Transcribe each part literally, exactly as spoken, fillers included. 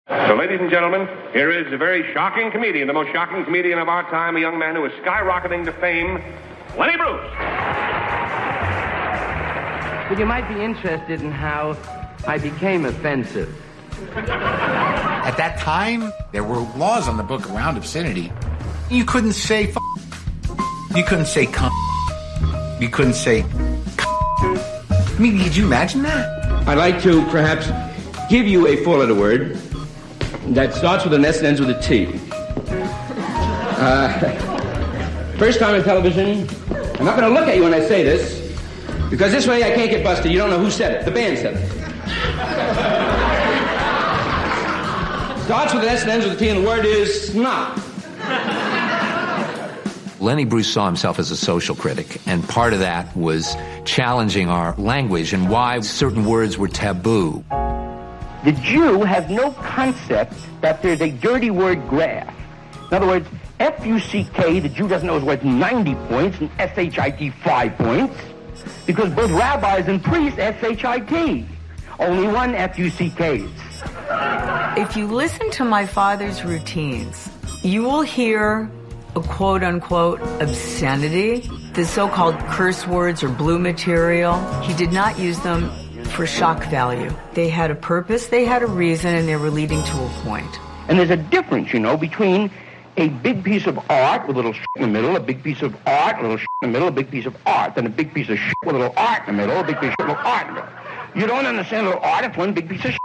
So, ladies and gentlemen, here is a very shocking comedian, the most shocking comedian of our time, a young man who is skyrocketing to fame, Lenny Bruce. But you might be interested in how I became offensive. At that time, there were laws on the book around obscenity. You couldn't say f***. You couldn't say cunt. You couldn't say c***. I mean, could you imagine that? I'd like to perhaps give you a four-letter word that starts with an S and ends with a T. Uh, first time on television, I'm not going to look at you when I say this, because this way I can't get busted. You don't know who said it. The band said it. Starts with an S and ends with a T, and the word is snot. Lenny Bruce saw himself as a social critic, and part of that was challenging our language and why certain words were taboo. The Jew has no concept that there's a dirty word graph. In other words, F U C K, the Jew doesn't know is worth ninety points, and S H I T five points, because both rabbis and priests S H I T. Only one F U C Ks. If you listen to my father's routines, you will hear a quote-unquote obscenity, the so-called curse words or blue material. He did not use them for shock value. They had a purpose, they had a reason, and they were leading to a point. And there's a difference, you know, between a big piece of art with a little shit in the middle, a big piece of art, a little shit in the middle, a big piece of art, and a big piece of shit with a little art in the middle, a big piece of shit with art in the middle. You don't understand a little art, it's one big piece of shit.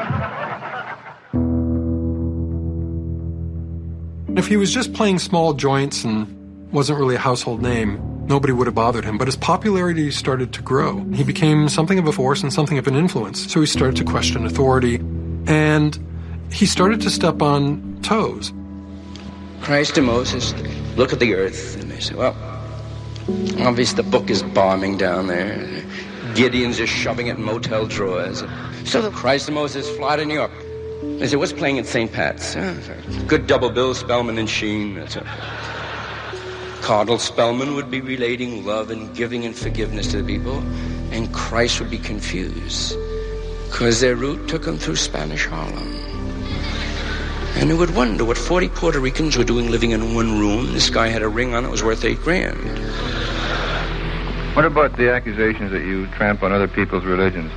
If he was just playing small joints and wasn't really a household name, nobody would have bothered him. But his popularity started to grow. He became something of a force and something of an influence. So he started to question authority, and he started to step on toes. Christ and Moses look at the earth, and they say, well, obviously the book is bombing down there. Gideon's just shoving it in motel drawers. So the Christ and Moses fly to New York. They say, what's playing at Saint Pat's? Oh, good double bill, Spellman and Sheen. That's a... Cardinal Spellman would be relating love and giving and forgiveness to the people, and Christ would be confused, because their route took him through Spanish Harlem. And he would wonder what forty Puerto Ricans were doing living in one room. This guy had a ring on it was worth eight grand. What about the accusations that you tramp on other people's religions?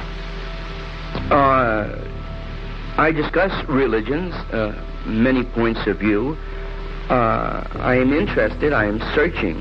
Uh, I discuss religions, uh, many points of view. Uh, I am interested, I am searching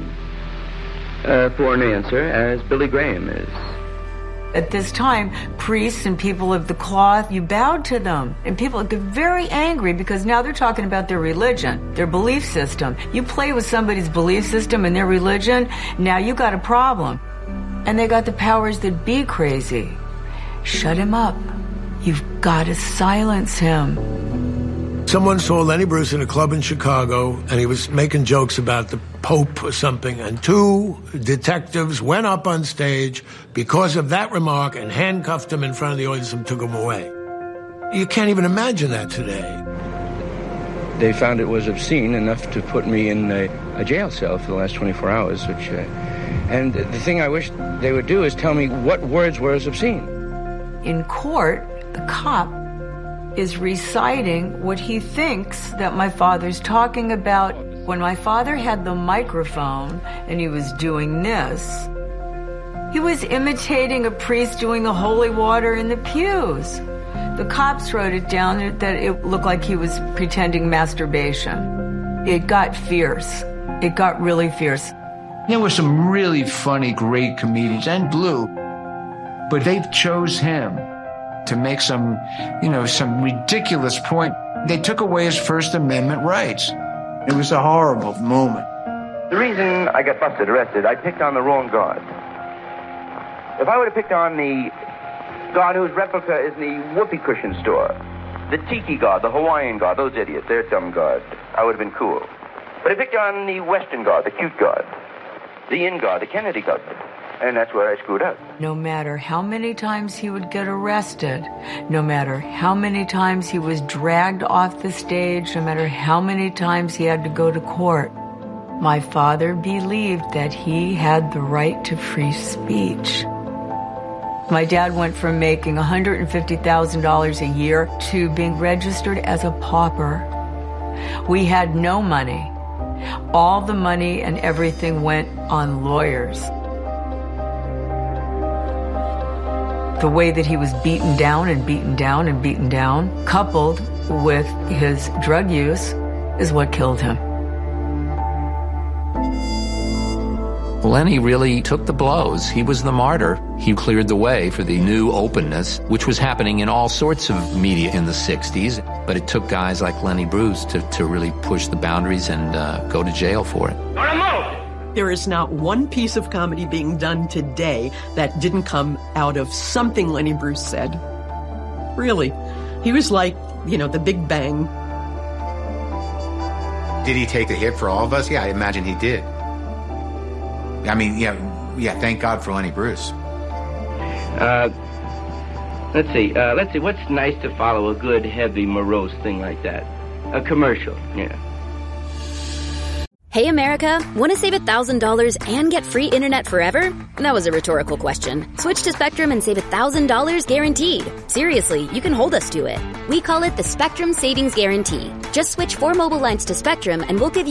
uh, for an answer, as Billy Graham is. At this time, priests and people of the cloth, you bowed to them. And people get very angry because now they're talking about their religion, their belief system. You play with somebody's belief system and their religion, now you got a problem. And they got the powers that be crazy. Shut him up. You've got to silence him. Someone saw Lenny Bruce in a club in Chicago, and he was making jokes about the Pope or something, and two detectives went up on stage because of that remark and handcuffed him in front of the audience and took him away. You can't even imagine that today. They found it was obscene enough to put me in a, a jail cell for the last twenty-four hours, which, uh, and the thing I wish they would do is tell me what words were as obscene. In court, the cop is reciting what he thinks that my father's talking about. When my father had the microphone and he was doing this, he was imitating a priest doing the holy water in the pews. The cops wrote it down that it looked like he was pretending masturbation. It got fierce. It got really fierce. There were some really funny, great comedians, and Blue, but they chose him to make some, you know, some ridiculous point. They took away his First Amendment rights. It was a horrible moment. The reason I got busted, arrested, I picked on the wrong god. If I would have picked on the god whose replica is in the whoopee cushion store, the tiki god, the Hawaiian god, those idiots, they're dumb god, I would have been cool. But I picked on the Western god, the cute god, the in god, the Kennedy god. And that's where I screwed up. No matter how many times he would get arrested, no matter how many times he was dragged off the stage, no matter how many times he had to go to court, my father believed that he had the right to free speech. My dad went from making one hundred fifty thousand dollars a year to being registered as a pauper. We had no money. All the money and everything went on lawyers. The way that he was beaten down and beaten down and beaten down, coupled with his drug use, is what killed him. Lenny really took the blows. He was the martyr. He cleared the way for the new openness, which was happening in all sorts of media in the sixties. But it took guys like Lenny Bruce to, to really push the boundaries and uh, go to jail for it. There is not one piece of comedy being done today that didn't come out of something Lenny Bruce said. Really. He was like, you know, the Big Bang. Did he take the hit for all of us? Yeah, I imagine he did. I mean, yeah, yeah. Thank God for Lenny Bruce. Uh, let's see. Uh, let's see. What's nice to follow a good, heavy, morose thing like that? A commercial. Yeah. Hey, America, want to save one thousand dollars and get free internet forever? That was a rhetorical question. Switch to Spectrum and save one thousand dollars guaranteed. Seriously, you can hold us to it. We call it the Spectrum Savings Guarantee. Just switch four mobile lines to Spectrum and we'll give you